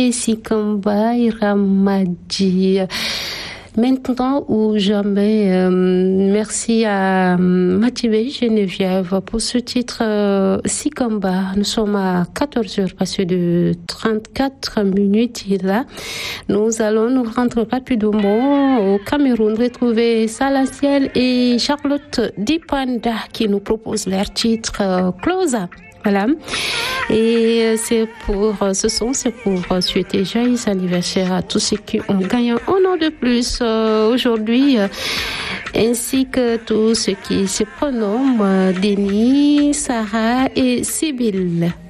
et Sikamba Iramadi. Maintenant ou jamais, merci à Mathieu Geneviève pour ce titre Sikamba. Nous sommes à 14h passé de 34 minutes là. Nous allons nous rendre rapidement au Cameroun, retrouver Salaciel et Charlotte Dipanda qui nous proposent leur titre Closa. Voilà. Et c'est pour souhaiter joyeux anniversaire à tous ceux qui ont gagné un an de plus aujourd'hui, ainsi que tous ceux qui se prénomment Denis, Sarah et Sibylle.